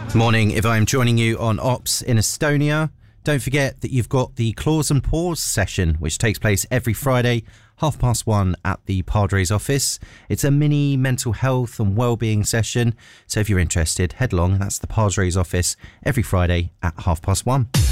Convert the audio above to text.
Morning, if I'm joining you on Ops in Estonia. Don't forget that you've got the Claws and Paws session, which takes place every Friday, 1:30 at the Padres office. It's a mini mental health and wellbeing session, so if you're interested, head along. That's the Padres office every Friday at 1:30.